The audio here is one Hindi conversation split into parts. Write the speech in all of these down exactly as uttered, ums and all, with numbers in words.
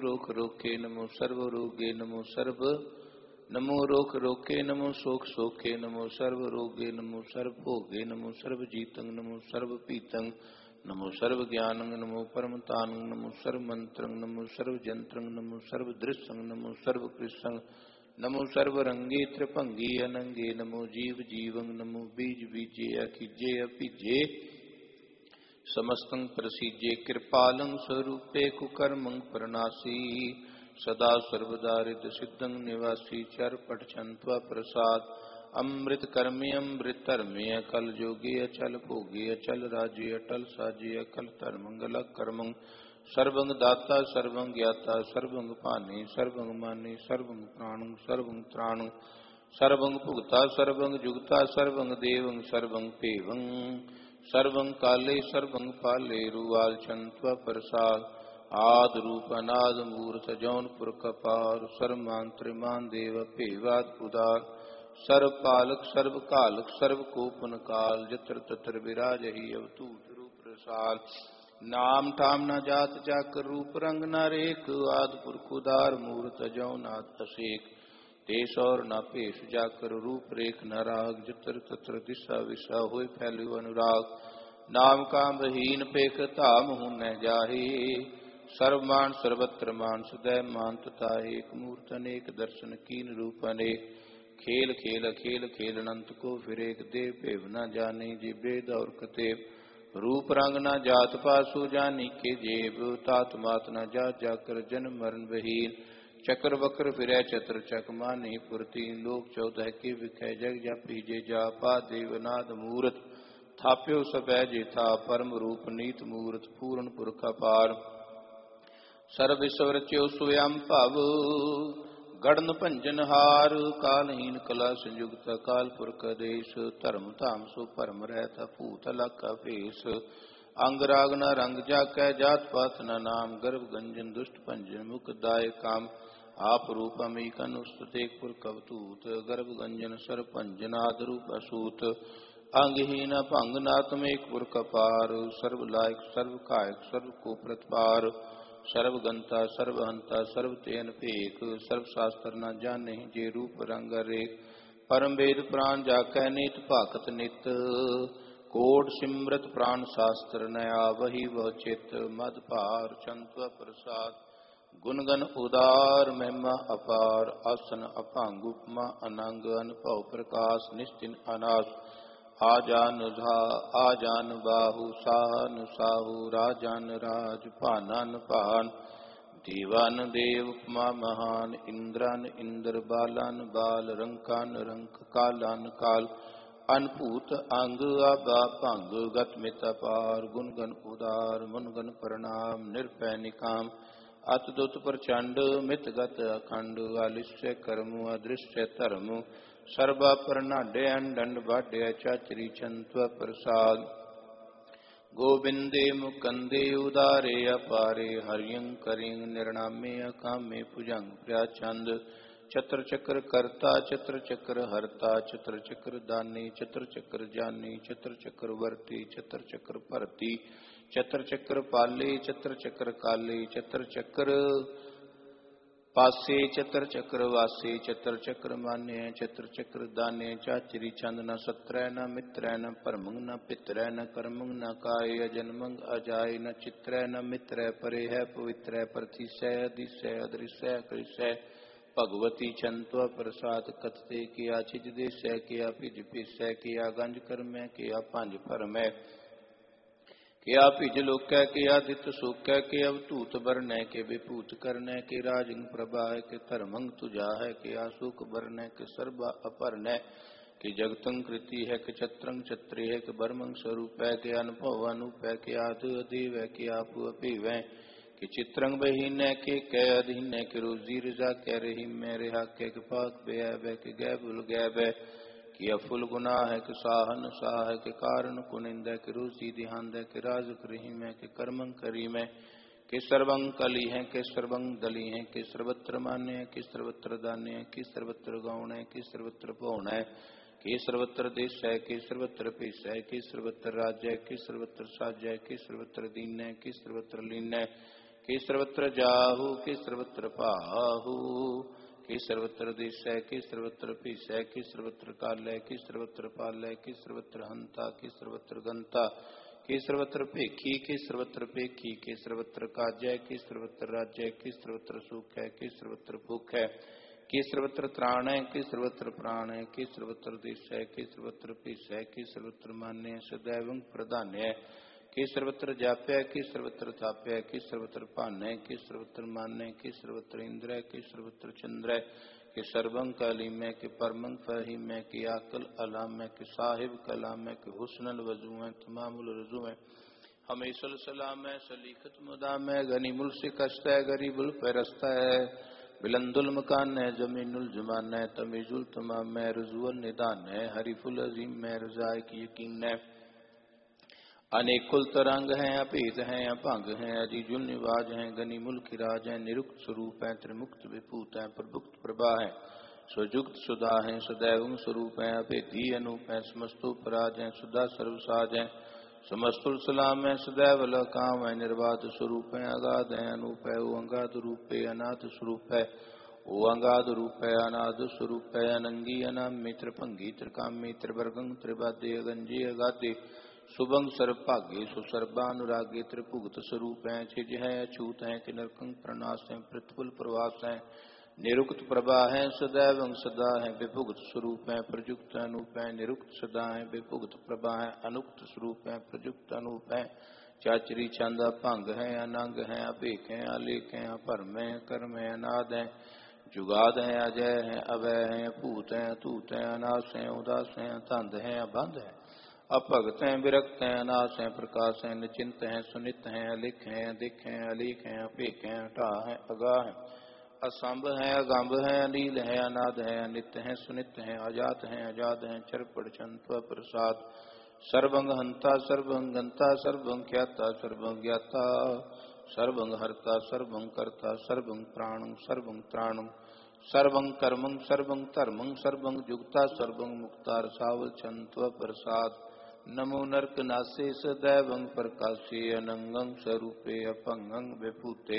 रोग रोके नमो सर्व रोगे नमो सर्व नमो रोग रोके नमो शोक शोके नमो सर्व रोगे नमो सर्व भोगे नमो सर्व जीतं नमो सर्व पीतं नमो सर्व ज्ञानं नमो परमतानं नमो सर्व मंत्रं नमो सर्व जंत्रं नमो सर्व दृश्यं नमो सर्व कृष्णं नमो सर्व रंगे त्रिभंगी अनंगे नमो जीव जीवं नमो बीज बीजे अखिजे अपिजे समस्तं प्रसीजे कृपालं स्वरूपे कुकर्मं प्रणासी सदा सर्वदा रिद्ध सिद्धं निवासी चरपट छंत्वा प्रसाद अमृत कर्मे अमृत धर्मे अकल जोगे अचल भोगे अचल राजे अटल साजे अकल धर्मंगल कर्मं सर्वंग दाता सर्वं ज्ञाता सर्वंग पाने सर्वंग माने सर्वंग प्राणं सर्वं त्राणं सर्वंग भुगता सर्वंग जुगता सर्वंग देवं सर्वं पेवं सर्वं काले सर्वं पाले रुवाल छंत्वा प्रसाद आद रूप अनाद मूर्त जौनपुर कपार सर्वमान त्रिमान देव पेवाद उदार सर्व पालक सर्व कालक सर्व कोपन काल जत्र तत्र विराज ही अवतूत रूप प्रसाद नाम ठाम न जात जाकर रूप रंग न रेख आद पुरख उदार मूर्त जौनाथ असेक देश और न पेश जाकर रूप रेख न राग जत्र तत्र दिशा विशा होय फैलु अनुराग नाम काम बहीन पेख ताम हूं न जाहे सर्वमान सर्वत्र मान सदैव मान तथा एक मूर्त अनेक दर्शन कीन रूप अनेक खेल खेल खेल खेल अनंत को फिर एक देव पेव न जाने जी वेद और कतेव रूप रंग न जात पासु जानी के जेब तात मात न जात जाकर जन्म मरण बहीन चक्र वक्र फिरै चत्र चक मानी पुरती लोक चौदह के विखय जग जपी जे जापा देवनाद मूर्त थाप्यो सबै जेथा परम रूप नीत मूर्त पूर्ण पुरख अपार सर्व ईश्वर च्यो स्वयं भव गढ़न भंजन हार कालहीन कला संयुक्त काल पुरख देश धर्म धाम सो परम रहता भूत अलख भेष अंग राग न रंग जाकै जात पात न नाम गर्भ गंजन दुष्ट भंजन मुख दाय काम आप रूप अमीक अनुस्तुत एक पुरख अवतूत गर्भ गंजन सर भंजनाद रूप असूत अंगहीन भंग नातम एक पुरख अपार सर्व लायक सर्व कायक सर्व को प्रतपार सर्वगंता सर्वहंता सर्व तेन भेक सर्व शास्त्र न जाने जे रूप रंग रेख परम वेद प्राण जाकै नित भाकत नित कोट सिमरत प्राण शास्त्र नया वही वह चित मद पार चंत्व प्रसाद गुणगन उदार महिमा अपार आसन अपांग उपमा अनंग अनुभव प्रकाश निश्चिन अनास आजान झा आजान बाहु साहन साहु राजान राज पानन पान देवान देव उपमा महान इंद्रान इंद्र बालान बाल रंकान रंक कालान काल अनभूत अंग आबा भंग गत मित पार गुणगन उदार मुनगन प्रणाम निर्भय निकाम अतदुत प्रचंड मित गत अखंड आलिश्य कर्म अदृश्य धर्म सर्वा प्रनाड्य अंडंड बाड्य चाचरी छंत्व प्रसाद गोविंदे मुकंदे उदारे अपारे हरियं करिं निर्णामे अकामे भुजंग प्रियाचंद चत्र चक्र कर्ता चत्र चक्र हरता चत्र चक्र दानी चत्र चक्र जानी चत्र चक्र वर्ती चत्र चक्र भरती चत्र चक्र पाले चत्र चक्र काले चत्र चक्र पासे चत्र चक्र वासे चत्र चक्र मान्य चत्र चक्र दाने चाचरी छंद न सत्र न मित्र न परमंग न पित्र न कर्मंग न काय अजन्मंग अजाय न चित्र न मित्र परे है पवित्र प्रतिशय अधिशय अदृश्य कृष्य भगवती छंत्व प्रसाद कथते किया छिज देशय किया पिज पिसय किया गंज कर्म किया पंज फरमै के पिज लोक के आदित्य सुख के अवतूत वर्ण के विभूत करने के राजंग प्रभा के धर्मंग तुझा है के आशुक वर्ण के सर्व अपर्ण के जगतं कृति है के छत्रंग छत्री है के बर्मंग स्वरूप है के अनुभव अनूप है के आदि देव है के आप अपीव है के चित्रंग बहीन के कै अधीन के रोजी रजा कह रही मैं रेहा के पाक बेअब के गैबुल गैब है कि अफुल गुना है कि साहन साह है के कारण कुनिंद है कि रुचि दिहांद है कि राज करी में के कर्मं करी में के सर्वं कली है के सर्वं दली है के सर्वत्र मान्य है कि सर्वत्र दान्य है कि सर्वत्र गौण है कि सर्वत्र पौण है कि सर्वत्र देश है कि सर्वत्र पेश है कि सर्वत्र राज्य है कि सर्वत्र साज्य है कि सर्वत्र दीन है कि सर्वत्र लीन है कि सर्वत्र जाहु कि सर्वत्र पाहु कि सर्वत्र दिशै कि सर्वत्र पीसै कि सर्वत्र कालै कि सर्वत्र पालै कि सर्वत्र हंता कि सर्वत्र गंता कि सर्वत्र भेखी कि सर्वत्र पेखी कि सर्वत्र काजै कि सर्वत्र राज्य कि सर्वत्र सुख है कि सर्वत्र भूख है कि सर्वत्र त्राण है कि सर्वत्र प्राण है कि सर्वत्र दिश है कि सर्वत्र पीस है कि सर्वत्र मान्य सदैव प्रधान है कि सर्वत्र जाप्य कि सर्वत्र थाप्य कि सर्वत्र पान्य कि सर्वत्र मान्य कि सर्वत्र इंद्र कि सर्वत्र चंद्र कि सर्वं कालीम है कि परमं फहीम है कि आकल अलाम है कि साहिब कलाम है कि हुस्नल वजू है तमामुल रजू है हमेशल सलाम है सलीखत मुदाम है गनीमुल शिकस्त है गरीबुल पैरस्ता है बिलंदुल मकान है जमीनुल जुमान है तमीजुल तमाम है रजुअल निदान है हरीफुल अजीम है रजाए की यकीन है अनेकुल तरंग हैं अभेद हैं अभंग हैं अजीजुल निवाज हैं गनीमुल खिराज हैं निरुक्त स्वरूप हैं त्रिमुक्त विभूत हैं प्रभुक्त प्रभा है स्वजुक्त सुधा हैं सदैव स्वरूप हैं अभेदी अनूप हैं समस्तोपराज हैं सुधा सर्वसाज हैं समस्तुल सलाम है सदैव लकाम है निर्वाध स्वरूप है अगाध है अनूप है वो अंगाध रूप है अनाथ स्वरूप है वो अंगाध रूप है अनाथ स्वरूप है अनंगी अनाम मित्र भंगी त्रिकामी त्रिवर्गं त्रिवाद्य गंजी अगाधे सुभंग सर्वभाग्य सुसर्वानुरागी त्रिभुगत स्वरूप है छिज है अछूत है कि नरकंग प्रणाश है पृथ्वी प्रवास है निरुक्त प्रभा है सदैव सदा है विभुगत स्वरूप है प्रयुक्त अनूप है निरुक्त सदा है विभुगत प्रभा है अनुक्त स्वरूप है प्रयुक्त अनूप है चाचरी छंदा भंग है अनंग है अभेख है अलेख है अपरम है कर्म है अनाद है जुगाद है अजय है अवय है भूत है अतूत है अनाश है उदास है तंद है अबंध है अपगत हैं विरक्त हैं अनाश हैं प्रकाश हैं निचिंत हैं सुनित हैं अलिख हैं अधिक हैं अलीक हैं अपेक हैं अटा हैं अगाह हैं असंभ हैं अगंभ हैं अलील हैं अनाद हैं अनित्य हैं सुनित हैं अजात हैं अजाद हैं चरपड़ चंत्व प्रसाद सर्वंग हंता सर्वंग गंता सर्वंग ख्याता सर्वंग ज्ञाता सर्वंग हरता सर्वंग कर्ता सर्वंग प्राणं सर्वंग त्राणं सर्वं कर्मं सर्वं धर्मं सर्वं जुगता सर्वं मुक्ता रसावल चंत्व प्रसाद नमो नरकनासे सदैवं प्रकाशे अनंगं स्वरूपे अपंगं विभूते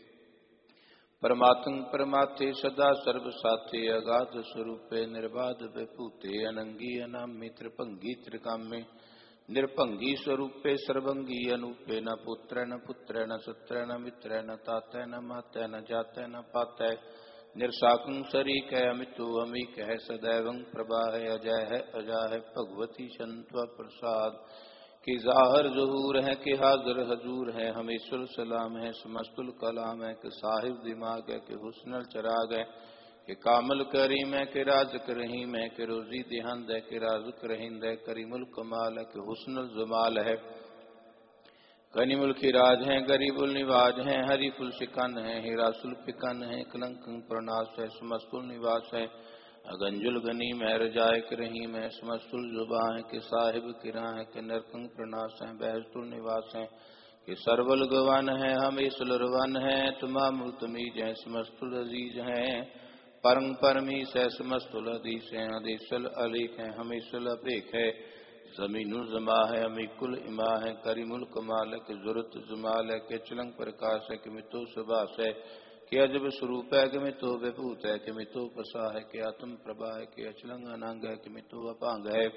परमात्मं परमात्थे सदा सर्वसाथे अगाध स्वरूपे निर्बाध विभूते अनंगी अनामी त्रिभंगी त्रिकामे निर्भंगी स्वरूपे सर्वंगी अनूपे न पुत्र न पुत्र न सत्र न मित्र न तातय न मातय न जातय न पातय निर्साकं शरीक है अमितो अमीक है सदैवं प्रभा है अजय है अजा है भगवती शंत्व प्रसाद कि जाहर जहूर है कि हाजिर हजूर है हमेशुल सलाम है समस्तुल कलाम है कि साहिब दिमाग है कि हुस्नल चराग है कि कामल करीम है कि राजक रहीम है कि रोजी दिहंद है कि राजुक रहिंद है करीमुल कमाल है कि हुस्नल जमाल है गनीमुल खिराज हैं गरीबुल निवाज हैं हरीफुल शिकन है हीरासुल फिकन है कलंकं प्रणाश है समस्तुल निवास है अगंजुल गनीम है रजायक रहीम है समस्तुल जुबा है कि साहिब किरा है कि नरकंग प्रणाश है बहस्तुल निवास है कि सरवल गवन है हमेशुल रवन है तमामुल तमीज है समस्तुल अजीज है परम परमीश है समस्तुल अधीश है अधीशल अलीक है हमेशुल अपेख है जमीनुल जमा है अमीकुल इमा है करीमुल कमाल है कि जुरत जमाल है कि चलंग प्रकाश है कि मितो सुभाष है कि अजब स्वरूप है कि मितो विभूत है कि मितो पसा है कि आत्म प्रभा है कि अचलंग अनंग है कि मितो अपांग है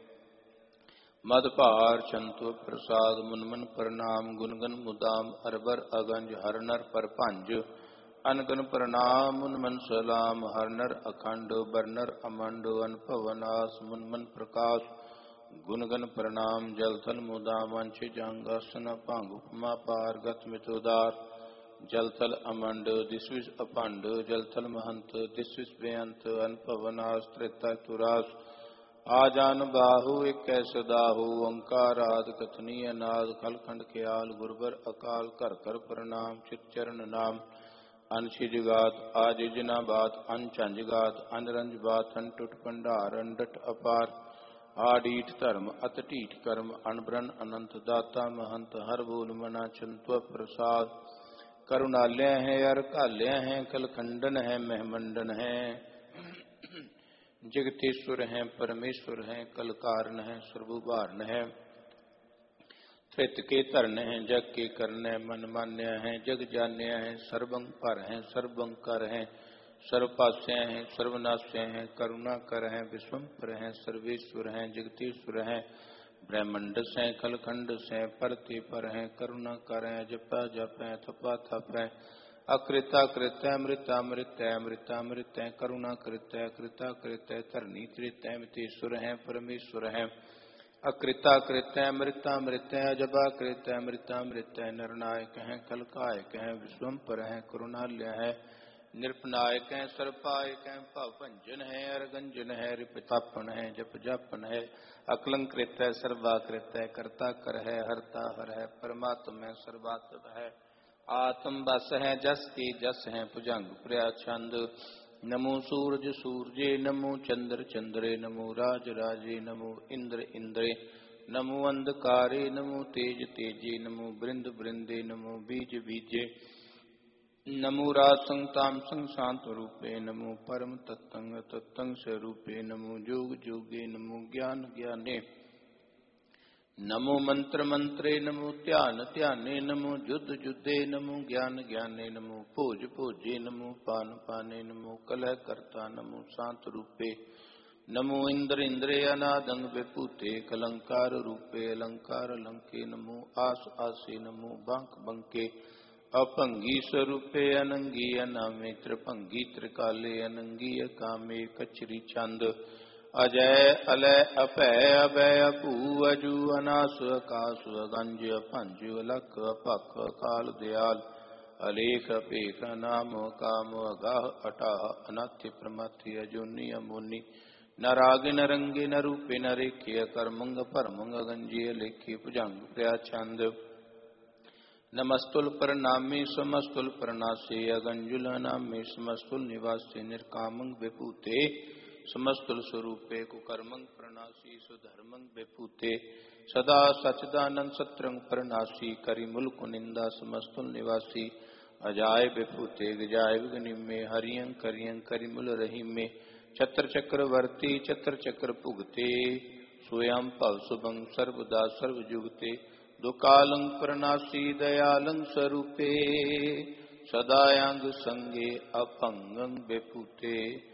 मदपार चंतो प्रसाद मुनमन प्रणाम गुनगन मुदाम अरबर अगंज हरनर परपंज अनगन प्रणाम मुनमन सलाम हरनर अखंड बरनर अमंड अनपवनास मुनमन प्रकाश गुणगन प्रणाम जलथल मुदाम वंशि जंगासन भंग उपमा पार गत मितोदार जलथल अमंड दिस्विस अपंड जलथल महंत दिस्विस बेअंत अनपवनास त्रितुरास आजान बाहु एक सदाहु ओंकाराद कथनीय नाद खलखंड ख्याल गुरबर अकाल कर कर प्रणाम चितचरण नाम अनशिजगात आजिजना बात अनचंजगात अनरंज बात अनटुट भंडार अंडट अपार आडीठ धर्म अतटीठ कर्म अनबरन अनंत दाता महंत हर बोल मना चंत्व प्रसाद करुणालय है अरकालय है कलखंडन है महमंडन है जगतेश्वर है परमेश्वर है कलकारण है सर्वुभारण है त्रित के तरन हैं जग के करने मन मान्य हैं जग जान्य हैं सर्वं पर हैं सर्वंकर हैं सर्वपास्य हैं सर्वनाश्य हैं करुणा कर हैं विश्वम्पर हैं सर्वेश्वर हैं जगतीश्वर हैं ब्रह्मंड से खलखंड से परते पर हैं करुणा कर हैं जपा जप हैं थपा थप हैं अकृता कृत्य अमृता मृत्य अमृता मृत्य करुणा कृत्य कृता कृत्य तरनी त्रित्य मितेश्वर हैं परमेश्वर हैं अकृता कृत्य अमृता मृत्य अजबा कृत्य अमृता मृत्य निर्णायक हैं कलकायक हैं विश्वम्पर हैं करुणालय है निरपनायक हैं सर्पायक हैं भवभंजन है अरगंजन है रिपतापन है जप जापन है अकलंकृत है सर्वाकृत है कर्ता कर है हरता हर है परमात्मा है सर्वात्म है आत्म बस है जस की जस है भुजंग प्रिया छंद नमो सूरज सूर्ये नमो चंद्र चंद्रे नमो राज राजे नमो इंद्र इंद्रे नमो अंधकारे नमो तेज तेजे नमो बृंद बृंदे नमो बीज बीजे नमो रासं तामसं शांत रूपे नमो परम तत्तंग तत्तंग स्वरूपे नमो जोग जोगे नमो ज्ञान ज्ञाने नमो मंत्र मंत्रे नमो ध्यान ध्याने नमो युद्ध युद्धे नमो ज्ञान ज्ञाने नमो भोज भोजे नमो पान पाने नमो कलह कर्ता नमो शांत रूपे नमो इंद्र इंद्रे अनादंग विभूते कलंकार रूपे अलंकार अलंके नमो आस आसे नमो बंक बंके अपंगी स्वरूपे अनंगी अनामे त्रिभंगी त्रिकाले अनंगी कामे कचरी चंद अजय अलय अपय अभय अपू अजू अनास अकाश गंज पंज लख पख काल दयाल अलेख पेख नाम काम अगाह अटाह अनाथ्य प्रमथ्य अजूनी अमुनि नारागे नरंगे न रूपे न रेखे करमंग परमंग गंजे लेखे भुजंग प्रिया छंद नमस्तुल प्रणामी समस्तुल प्रणासे अगंजुल नामे समस्तुल निवासे निर्कामंग विभूते समस्तुल स्वरूपे कुकर्मंग प्रणासी सुधर्मंग विभूते सदा सचिदानंद सत्रंग प्रणासी करिमुल कुनिंदा समस्तुल निवासी अजाय विभूते गजाय विगनिमे हरियं करियं करिमुल रहीमे छत्र चक्रवर्ती छत्र चक्र पुगते स्वयं भव शुभं सर्वदा सर्वजुगते दुकालं प्रणासी दयालं स्वरूपे सदायांग संगे अपंगं विभूते